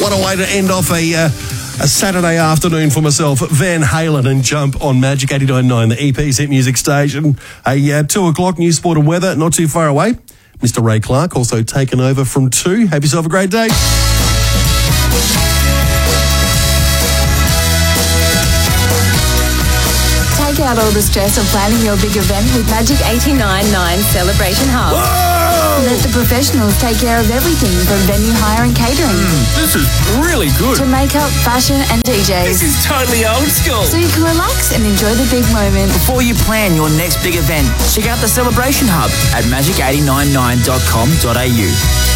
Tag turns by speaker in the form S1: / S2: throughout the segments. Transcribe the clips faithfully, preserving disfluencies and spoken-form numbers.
S1: What a way to end off a uh, a Saturday afternoon for myself. Van Halen and Jump on Magic eighty-nine point nine, the E P Set Music Station. A uh, two o'clock news, sport and weather, not too far away. Mister Ray Clark also taken over from two. Have yourself a great day.
S2: Take out all the stress of planning your big event with Magic eighty-nine point nine Celebration Hub.
S3: Whoa!
S2: Let the professionals take care of everything from venue hire and catering.
S3: Mm, this is really good.
S2: To makeup, fashion and D Js.
S3: This is totally old school.
S2: So you can relax and enjoy the big moment.
S4: Before you plan your next big event, check out the Celebration Hub at magic eight nine nine dot com dot a u.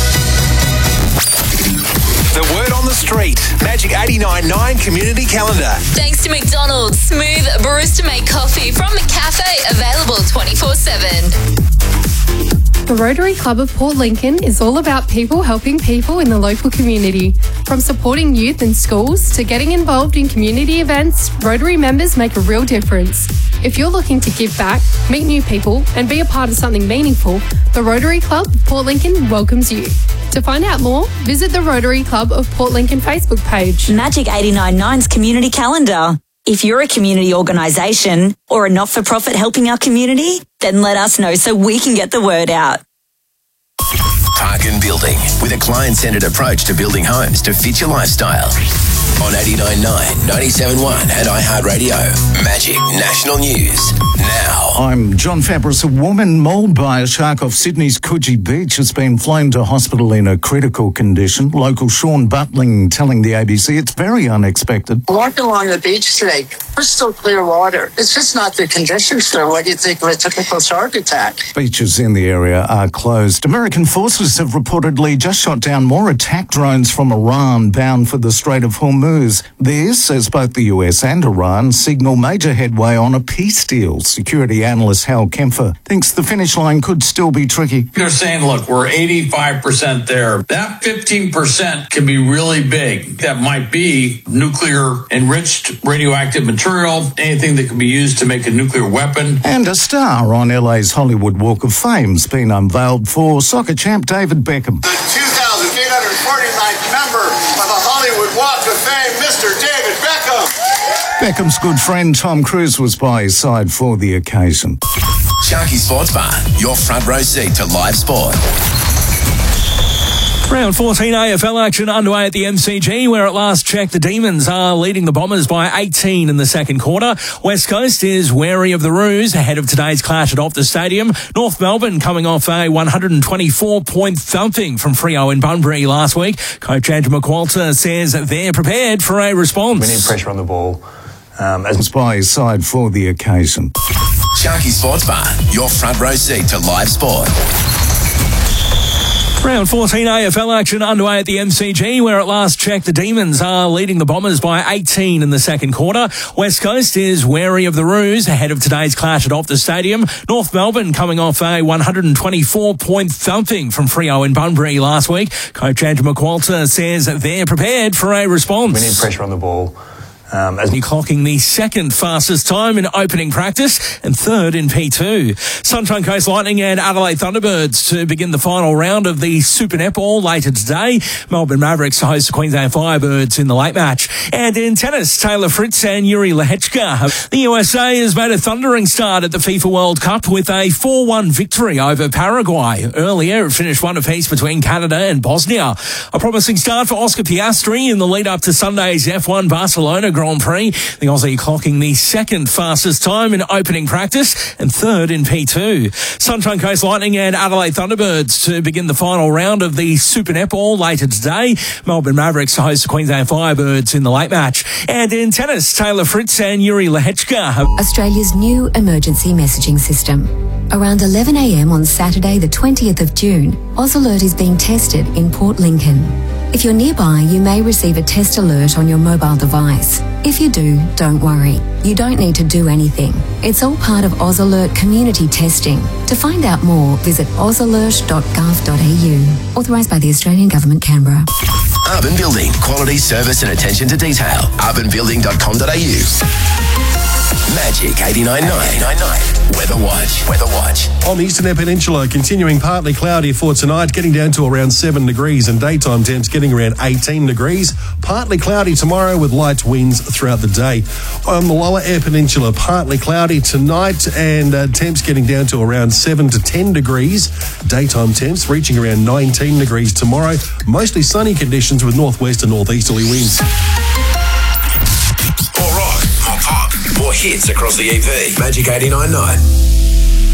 S5: The word on the street. Magic eighty-nine point nine Community Calendar.
S6: Thanks to McDonald's. Smooth barista-made coffee from McCafe. Available twenty-four seven.
S7: The Rotary Club of Port Lincoln is all about people helping people in the local community. From supporting youth in schools to getting involved in community events, Rotary members make a real difference. If you're looking to give back, meet new people and be a part of something meaningful, the Rotary Club of Port Lincoln welcomes you. To find out more, visit the Rotary Club of Port Lincoln Facebook page.
S8: Magic eighty-nine point nine's Community Calendar. If you're a community organisation or a not-for-profit helping our community, then let us know so we can get the word out.
S5: Parkin Building, with a client-centred approach to building homes to fit your lifestyle. On eighty-nine point nine, ninety-seven point one and iHeartRadio. Magic National News. Now.
S9: I'm John Fabris. A woman mauled by a shark off Sydney's Coogee Beach has been flown to hospital in a critical condition. Local Sean Butling telling the A B C it's very unexpected.
S10: Walking along the beach today, crystal clear water. It's just not the conditions for what you think of a typical shark attack.
S9: Beaches in the area are closed. American forces have reportedly just shot down more attack drones from Iran bound for the Strait of Hormuz. This, as both the U S and Iran signal major headway on a peace deal. Security analyst Hal Kempfer thinks the finish line could still be tricky.
S11: They're saying, look, we're eighty-five percent there. That fifteen percent can be really big. That might be nuclear enriched radioactive material, anything that can be used to make a nuclear weapon.
S9: And a star on L A's Hollywood Walk of Fame's been unveiled for soccer champ David Beckham.
S12: The two thousand eight hundred forty-ninth member of the Hollywood Walk of Fame, Mister David Beckham.
S9: Beckham's good friend Tom Cruise was by his side for the occasion.
S5: Sharky Sports Bar, your front row seat to live sport.
S3: Round fourteen A F L action underway at the M C G, where at last check the Demons are leading the Bombers by eighteen in the second quarter. West Coast is wary of the Roos ahead of today's clash at Optus Stadium. North Melbourne coming off a one hundred twenty-four point thumping from Freo in Bunbury last week. Coach Andrew McQualter says they're prepared for a response.
S13: We need pressure on the ball.
S9: Um, as was by his side for the occasion.
S5: Sharky Sports Bar, your front row seat to live sport.
S3: Round fourteen A F L action underway at the M C G, where at last check the Demons are leading the Bombers by eighteen in the second quarter. West Coast is wary of the Roos ahead of today's clash at Optus Stadium. North Melbourne coming off a one hundred twenty-four point thumping from Freo in Bunbury last week. Coach Andrew McQualter says they're prepared for a response.
S13: We need pressure on the ball.
S3: Um, as he clocking the second fastest time in opening practice and third in P two. Sunshine Coast Lightning and Adelaide Thunderbirds to begin the final round of the Super Netball later today. Melbourne Mavericks host the Queensland Firebirds in the late match. And in tennis, Taylor Fritz and Yuri Lehechka. The U S A has made a thundering start at the FIFA World Cup with a four one victory over Paraguay. Earlier, it finished one apiece between Canada and Bosnia. A promising start for Oscar Piastri in the lead up to Sunday's F one Barcelona Grand Prix. The Aussie clocking the second fastest time in opening practice and third in P two. Sunshine Coast Lightning and Adelaide Thunderbirds to begin the final round of the Super Netball later today. Melbourne Mavericks host the Queensland Firebirds in the late match. And in tennis, Taylor Fritz and Yuri Lehechka.
S14: Australia's new emergency messaging system. Around eleven a m on Saturday the twentieth of June, AusAlert is being tested in Port Lincoln. If you're nearby, you may receive a test alert on your mobile device. If you do, don't worry. You don't need to do anything. It's all part of AusAlert community testing. To find out more, visit aus alert dot gov dot a u. Authorised by the Australian Government, Canberra.
S5: Urban Building, quality service and attention to detail. urban building dot com dot a u. Magic eighty-nine point nine. Weather Watch. Weather Watch.
S1: On the Eastern Peninsula, continuing partly cloudy for tonight, getting down to around seven degrees, and daytime temps getting around eighteen degrees. Partly cloudy tomorrow with light winds throughout the day. On the Lower Eyre Peninsula, partly cloudy tonight, and uh, temps getting down to around seven to ten degrees. Daytime temps reaching around nineteen degrees tomorrow. Mostly sunny conditions with northwest and northeasterly winds.
S5: More rock, more pop, more hits across the E P. Magic eighty-nine point nine.